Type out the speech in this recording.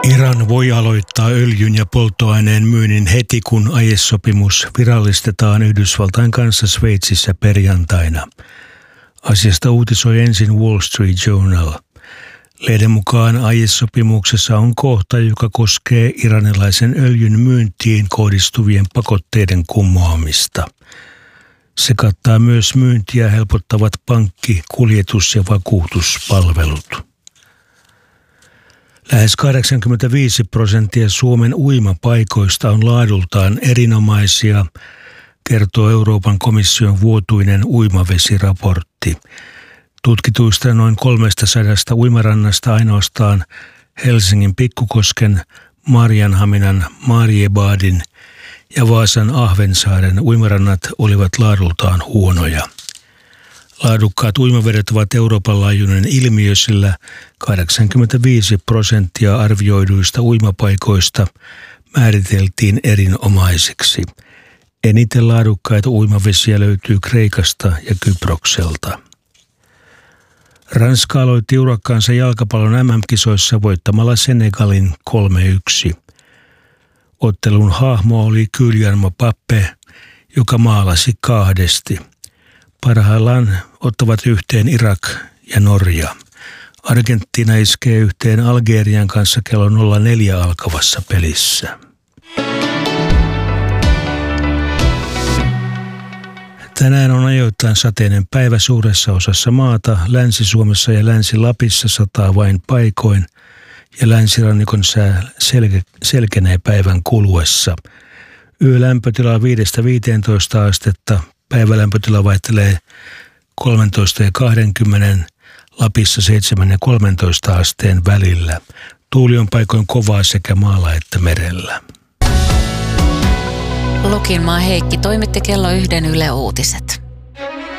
Iran voi aloittaa öljyn ja polttoaineen myynnin heti, kun aiesopimus virallistetaan Yhdysvaltain kanssa Sveitsissä perjantaina. Asiasta uutisoi ensin Wall Street Journal. Lehden mukaan aiesopimuksessa on kohta, joka koskee iranilaisen öljyn myyntiin kohdistuvien pakotteiden kumoamista. Se kattaa myös myyntiä helpottavat pankki-, kuljetus- ja vakuutuspalvelut. Lähes 85% Suomen uimapaikoista on laadultaan erinomaisia, kertoo Euroopan komission vuotuinen uimavesiraportti. Tutkituista noin 300 uimarannasta ainoastaan Helsingin Pikkukosken, Maarianhaminan, Mariebadin ja Vaasan Ahvensaaren uimarannat olivat laadultaan huonoja. Laadukkaat uimavedet ovat Euroopan laajuinen ilmiö, sillä 85% arvioiduista uimapaikoista määriteltiin erinomaisiksi. Eniten laadukkaita uimavesiä löytyy Kreikasta ja Kyprokselta. Ranska aloitti urakkaansa jalkapallon MM-kisoissa voittamalla Senegalin 3-1. Ottelun hahmo oli Kylian Mbappé, joka maalasi 2. Parhaillaan ottavat yhteen Irak ja Norja. Argentiina iskee yhteen Algerian kanssa kello 04 alkavassa pelissä. Tänään on ajoittain sateinen päivä suuressa osassa maata. Länsi-Suomessa ja Länsi-Lapissa sataa vain paikoin ja länsirannikon sää selkenee päivän kuluessa. Yölämpötila 5-15 astetta. Päivälämpötila vaihtelee 13 ja 20, Lapissa 7 ja 13 asteen välillä. Tuuli on paikoin kovaa sekä maalla että merellä. Lukinmaa Heikki toimitti kello 1 Yle Uutiset.